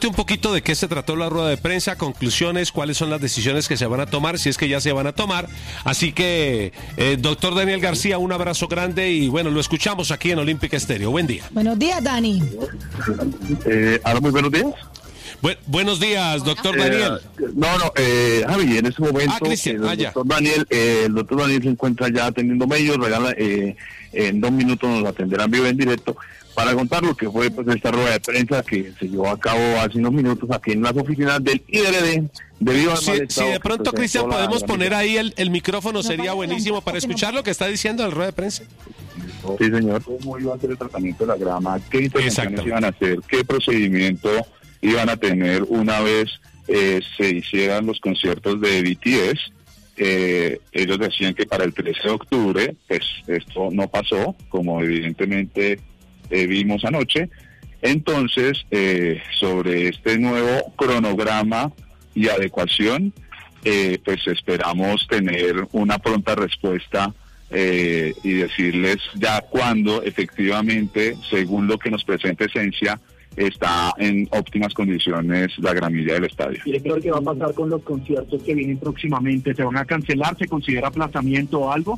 cuente un poquito de qué se trató la rueda de prensa, conclusiones, cuáles son las decisiones que se van a tomar, si es que ya se van a tomar. Así que, doctor Daniel García, un abrazo grande y bueno, lo escuchamos aquí en Olímpica Estéreo. Buen día. Buenos días, Dani. Muy buenos días. Buenos días, doctor Daniel. Javi, en este momento el doctor Daniel se encuentra ya atendiendo medios, en 2 minutos nos atenderán vivo en directo para contar lo que fue pues esta rueda de prensa que se llevó a cabo hace unos minutos aquí en las oficinas del IDRD debido al mal estado. Si de pronto, Cristian, podemos poner ahí el micrófono, sería buenísimo para escuchar lo que está diciendo en la rueda de prensa. Sí, señor. ¿Cómo iba a ser el tratamiento de la grama? ¿Qué intervenciones iban a hacer? ¿Qué procedimiento iban a tener una vez se hicieran los conciertos de BTS? Ellos decían que para el 13 de octubre, pues esto no pasó, como evidentemente vimos anoche. Entonces, sobre este nuevo cronograma y adecuación, pues esperamos tener una pronta respuesta y decirles ya cuándo efectivamente, según lo que nos presenta Esencia, está en óptimas condiciones la gramilla del estadio. ¿Y qué va a pasar con los conciertos que vienen próximamente? ¿Se van a cancelar? ¿Se considera aplazamiento o algo?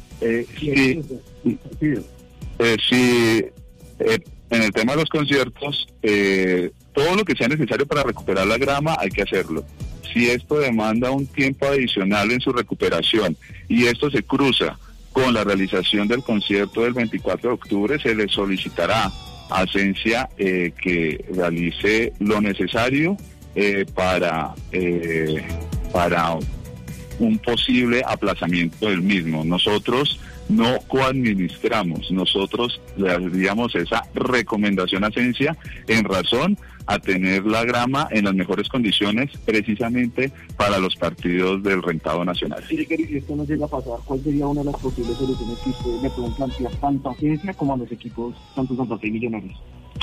En el tema de los conciertos, todo lo que sea necesario para recuperar la grama hay que hacerlo. Si esto demanda un tiempo adicional en su recuperación y esto se cruza con la realización del concierto del 24 de octubre, se le solicitará a Esencia que realice lo necesario para un posible aplazamiento del mismo. Nosotros no coadministramos, nosotros le daríamos esa recomendación a Esencia en razón a tener la grama en las mejores condiciones precisamente para los partidos del rentado nacional. Si esto no llega a pasar, ¿cuál sería una de las posibles soluciones que ustedes le pueden plantear tanto a Esencia como a los equipos, tanto Santa Fe y Millonarios?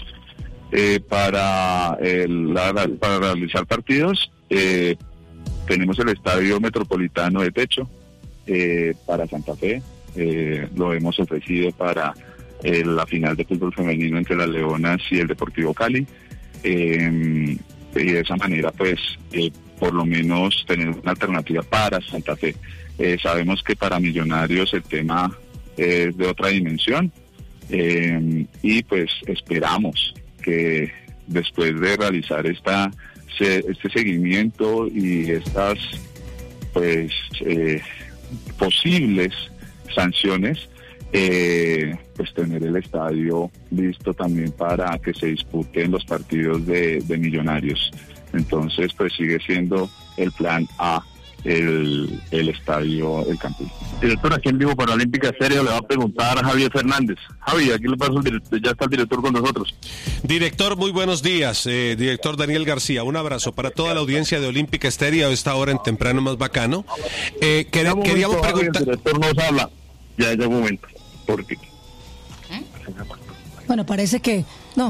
Para realizar partidos, tenemos el Estadio Metropolitano de techo para Santa Fe. Lo hemos ofrecido para la final de fútbol femenino entre las Leonas y el Deportivo Cali, y de esa manera pues por lo menos tener una alternativa para Santa Fe. Sabemos que para Millonarios el tema es de otra dimensión, y pues esperamos que después de realizar este seguimiento y estas pues posibles sanciones, pues tener el estadio listo también para que se disputen los partidos de Millonarios. Entonces pues sigue siendo el plan A el estadio El Campín. Director, aquí en vivo para Olímpica Estéreo le va a preguntar a Javier Fernández. Javi, aquí le paso ya está el director con nosotros. Director, muy buenos días. Director Daniel García, un abrazo para toda la audiencia de Olímpica Estéreo a esta hora en Temprano Más Bacano. Queríamos preguntar... El director nos habla, ya es el momento. ¿Por qué? Bueno, parece que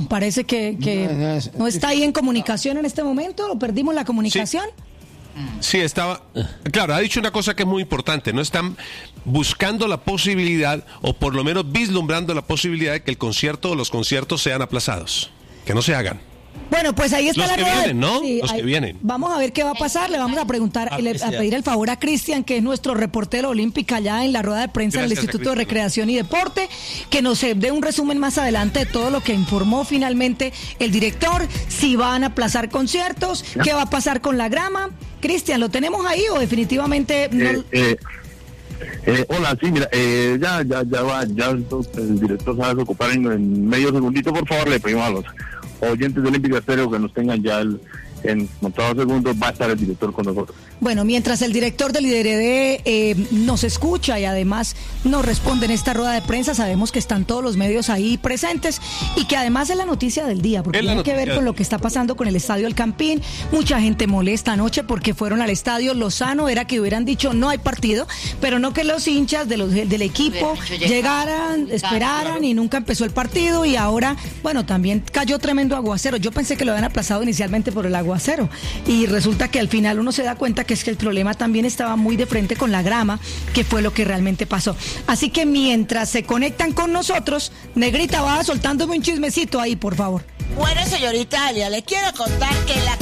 no está ahí en comunicación en este momento, ¿o perdimos la comunicación? Sí, estaba... Claro, ha dicho una cosa que es muy importante, no están buscando la posibilidad, o por lo menos vislumbrando la posibilidad de que el concierto o los conciertos sean aplazados, que no se hagan. Bueno, pues ahí está los la que rueda. vienen, ¿no? Sí, los que vienen. Vamos a ver qué va a pasar. Le vamos a preguntar, a pedir el favor a Cristian, que es nuestro reportero olímpico allá en la rueda de prensa del Instituto de Recreación y Deporte, que nos dé un resumen más adelante de todo lo que informó finalmente el director, si van a aplazar conciertos, qué va a pasar con la grama. Cristian, ¿lo tenemos ahí o definitivamente no? Hola, sí, mira, ya el director se va a ocupar en medio segundito. Por favor, le pedimos a los oyentes de Olímpica Estéreo que nos tengan ya en contados segundos. Va a estar el director con nosotros. Bueno, mientras el director del IDRD nos escucha y además nos responde en esta rueda de prensa, sabemos que están todos los medios ahí presentes y que además es la noticia del día, porque tiene que ver con lo que está pasando con el Estadio El Campín. Mucha gente molesta anoche porque fueron al estadio. Lo sano era que hubieran dicho no hay partido, pero no que los hinchas del equipo llegaran, esperaran y nunca empezó el partido, y ahora, bueno, también cayó tremendo aguacero. Yo pensé que lo habían aplazado inicialmente por el aguacero y resulta que al final uno se da cuenta que es que el problema también estaba muy de frente con la grama, que fue lo que realmente pasó. Así que mientras se conectan con nosotros, Negrita, va soltándome un chismecito ahí, por favor. Bueno, señorita Alia, le quiero contar que la